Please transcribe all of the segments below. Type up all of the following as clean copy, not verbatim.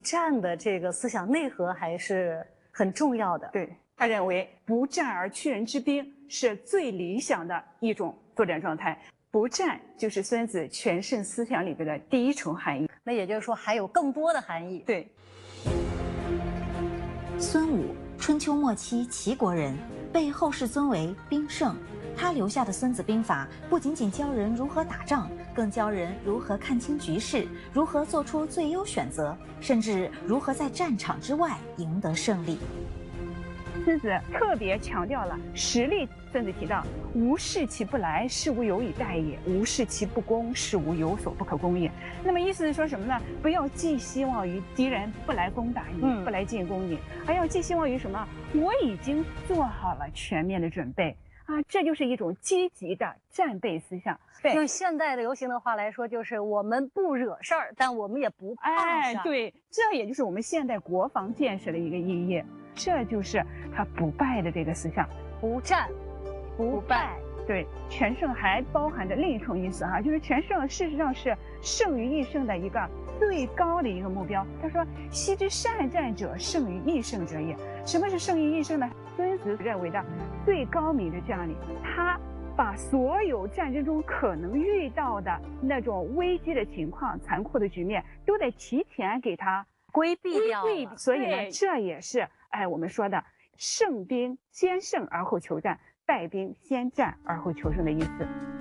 战的这个思想内核还是很重要的。 对，他认为不战而屈人之兵是最理想的一种作战状态。不战就是孙子全胜思想里边的第一重含义。 那也就是说还有更多的含义。 对。 孙武，春秋末期齐国人，被后世尊为兵圣。他留下的《孙子兵法》不仅仅教人如何打仗，更教人如何看清局势，如何做出最优选择，甚至如何在战场之外赢得胜利。 孙子特别强调了实力。孙子提到：“无事其不来，事无有以待也；无事其不攻，事无有所不可攻也。”那么意思是说什么呢？不要寄希望于敌人不来攻打你，不来进攻你，而要寄希望于什么？我已经做好了全面的准备啊！这就是一种积极的战备思想。对， 用现代流行的话来说，就是我们不惹事儿，但我们也不怕事儿。 对，这也就是我们现代国防建设的一个意义。这就是他不败的这个思想， 不战。不败， 对，全胜还包含着另一重意思哈，就是全胜事实上是胜于一胜的一个最高的一个目标。他说：“昔之善战者，胜于易胜者也。”什么是胜于易胜呢？孙子认为的最高明的将领，他把所有战争中可能遇到的那种危机的情况、残酷的局面，都得提前给他规避掉了。 所以呢，这也是我们说的胜兵先胜而后求战。败兵先战而后求胜的意思。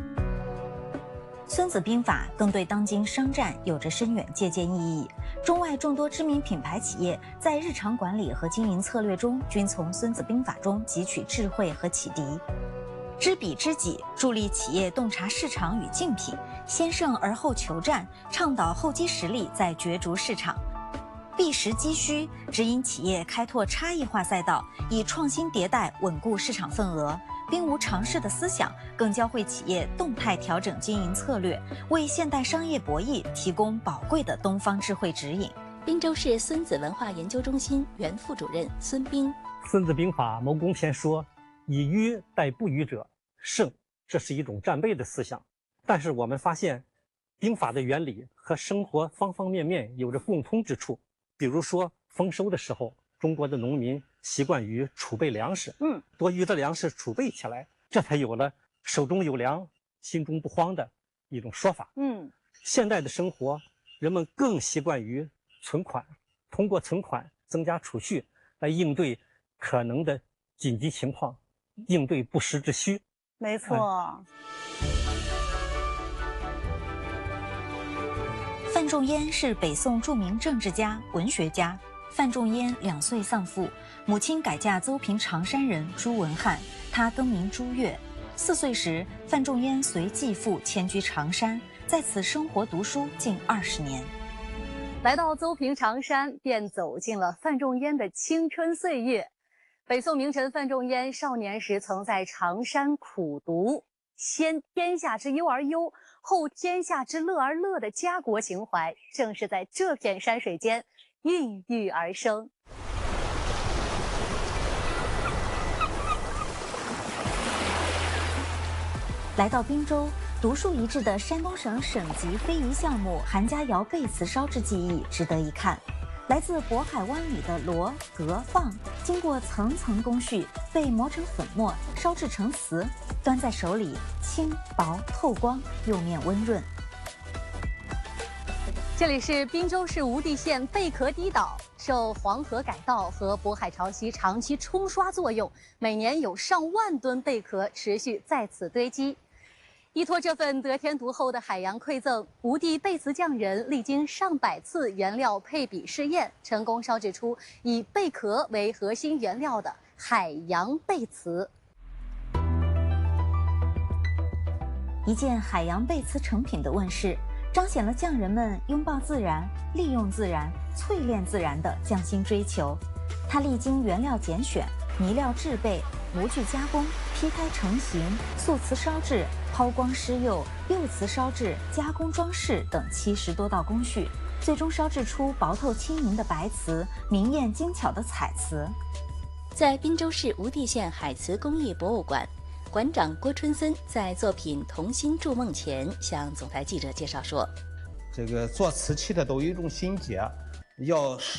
孙子兵法更对当今商战有着深远借鉴意义。中外众多知名品牌企业在日常管理和经营策略中，均从孙子兵法中汲取智慧和启迪。知彼知己，助力企业洞察市场与竞品，先胜而后求战，倡导厚积实力在角逐市场。避实击虚，指引企业开拓差异化赛道，以创新迭代稳固市场份额。兵无常势的思想，更教会企业动态调整经营策略，为现代商业博弈提供宝贵的东方智慧指引。 滨州市孙子文化研究中心原副主任孙斌： 孙子兵法谋攻篇说，以迂待不迂者胜，这是一种战备的思想。但是我们发现，兵法的原理和生活方方面面有着共通之处。比如说丰收的时候，中国的农民习惯于储备粮食，多余的粮食储备起来，这才有了手中有粮，心中不慌的一种说法。现代的生活，人们更习惯于存款，通过存款增加储蓄，来应对可能的紧急情况，应对不时之需。 没错。 范仲淹是北宋著名政治家、文学家。范仲淹2岁丧父，母亲改嫁邹平常山人朱文翰，他更名朱越。4岁时，范仲淹随继父迁居常山，在此生活读书近20年。 来到邹平常山，便走进了范仲淹的青春岁月。北宋名臣范仲淹少年时曾在常山苦读，先天下之忧而忧，后天下之乐而乐的家国情怀，正是在这片山水间孕育而生。 来到滨州，独树一帜的山东省省级非遗项目韩家窑贝瓷烧制技艺值得一看。来自渤海湾里的螺、蛤、蚌，经过层层工序，被磨成粉末，烧制成瓷，端在手里轻薄透光，釉面温润。 这里是滨州市无地县贝壳堤岛，受黄河改道和渤海潮汐长期冲刷作用，每年有上万吨贝壳持续在此堆积。依托这份得天独厚的海洋馈赠，吴地贝瓷匠人历经上百次原料配比试验，成功烧制出以贝壳为核心原料的海洋贝瓷。 一件海洋贝瓷成品的问世，彰显了匠人们拥抱自然、利用自然、淬炼自然的匠心追求。它历经原料拣选、泥料制备、模具加工、坯胎成型、塑瓷烧制、抛光施釉、釉瓷烧制、加工装饰等70多道工序，最终烧制出薄透轻盈的白瓷，明艳精巧的彩瓷。 在滨州市无地县海瓷工艺博物馆，馆长郭春森在作品《童心筑梦》前向总台记者介绍说：“ 这个做瓷器的都有一种心结， 要